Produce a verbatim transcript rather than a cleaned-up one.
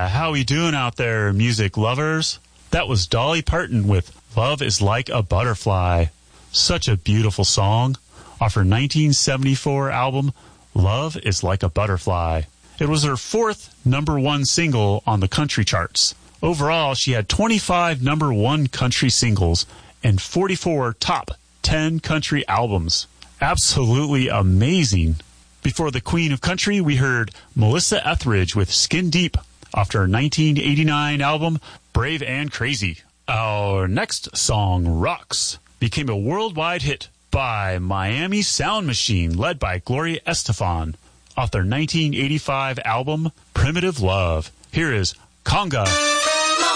how we doing out there, music lovers? That was Dolly Parton with Love is Like a Butterfly. Such a beautiful song off her nineteen seventy-four album, Love is Like a Butterfly. It was her fourth number one single on the country charts. Overall, she had twenty-five number one country singles and forty-four top ten country albums. Absolutely amazing. Before the Queen of Country, we heard Melissa Etheridge with Skin Deep off her nineteen eighty-nine album, Brave and Crazy. Our next song, Rocks, became a worldwide hit by Miami Sound Machine, led by Gloria Estefan, off their nineteen eighty-five album, Primitive Love. Here is Conga.